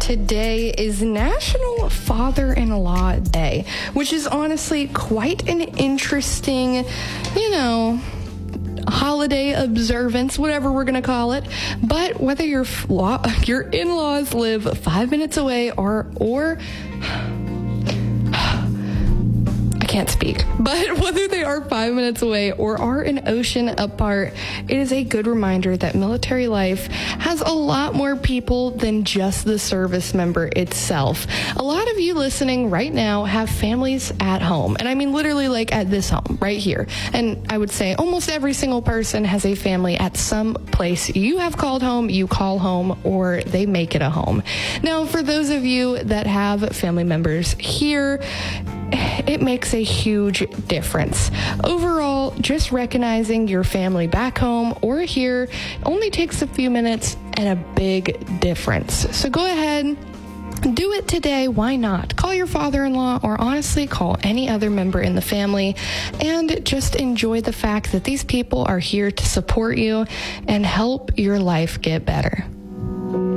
Today is National Father-in-Law Day, which is honestly quite an interesting, holiday observance, whatever we're going to call it. But whether your in-laws live 5 minutes away or I can't speak, but whether they are 5 minutes away or are an ocean apart, it is a good reminder that military life has a lot more people than just the service member itself. A lot of you listening right now have families at home, and I mean literally like at this home right here. And I would say almost every single person has a family at some place you have called home, you call home, or they make it a home. Now, for those of you that have family members here, it makes a huge difference. Overall, just recognizing your family back home or here only takes a few minutes and a big difference. So go ahead, do it today. Why not? Call your father-in-law or honestly call any other member in the family and just enjoy the fact that these people are here to support you and help your life get better.